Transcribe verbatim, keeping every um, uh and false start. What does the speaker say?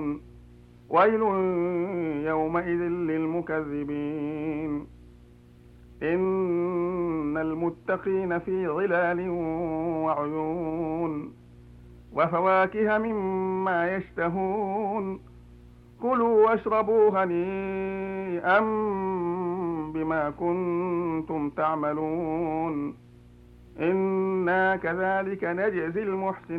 يعلمون ويل يومئذ للمكذبين إن المتقين في ظلال وعيون وفواكه مما يشتهون كلوا واشربوا هنيئا بما كنتم تعملون إنا كذلك نجزي المحسنين